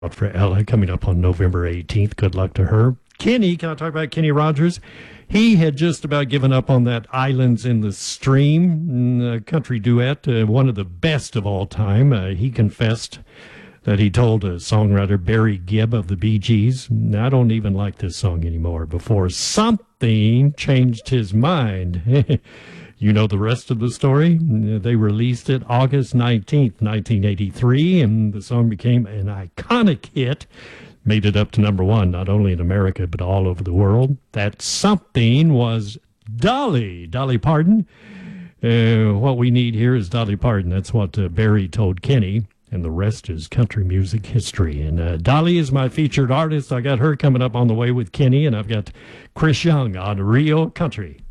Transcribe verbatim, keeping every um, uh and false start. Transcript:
out for Ella coming up on November eighteenth. Good luck to her. Kenny, can I talk about Kenny Rogers? He had just about given up on that Islands in the Stream uh, country duet, uh, one of the best of all time. Uh, he confessed that he told uh, songwriter Barry Gibb of the Bee Gees, I don't even like this song anymore, before something changed his mind. You know the rest of the story. They released it August nineteenth, nineteen eighty-three, and the song became an iconic hit. Made it up to number one, not only in America, but all over the world. That something was Dolly, Dolly Parton. Uh, what we need here is Dolly Parton. That's what uh, Barry told Kenny, and the rest is country music history. And uh, Dolly is my featured artist. I got her coming up on the way with Kenny, and I've got Chris Young on Real Country.